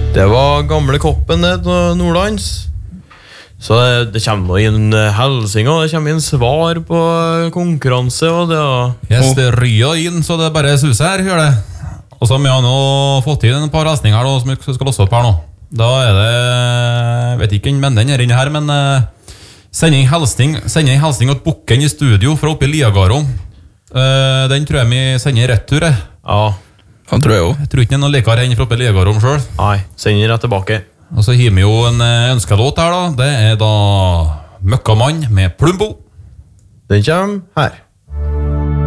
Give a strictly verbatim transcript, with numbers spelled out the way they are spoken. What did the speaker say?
Det var gamle koppen ned til Nordlands. Så det, det kommer noe inn helsing, og det kommer inn svar på konkurranse, og det... Yes, det ryger inn, så det bare suser her, gjør det. Og så har vi nå fått inn et par lesninger da, som vi skal låse opp her nå. Da er det, jeg vet ikke hvem den er inne her, men uh, sender en helsing, sender en helsing til Bukken i studio fra oppe i Liagaro. Uh, den tror jeg vi sender i retur. Ja. Han tror jeg også. Jeg tror ikke det er noen likere enn fra oppe i Liagaro selv. Nei, sender rett tilbake. Og så har vi jo en ønskelåt her da. Det er da Møkkamann med Plumbo. Den kommer her.